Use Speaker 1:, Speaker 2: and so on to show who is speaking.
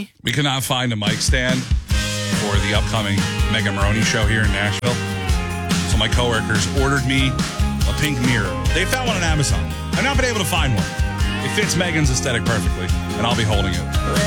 Speaker 1: Really?
Speaker 2: We could not find a mic stand for the upcoming Megan Maroney show here in Nashville. So my coworkers ordered me a pink mirror. They found one on Amazon. I've not been able to find one. It fits Megan's aesthetic perfectly, and I'll be holding it.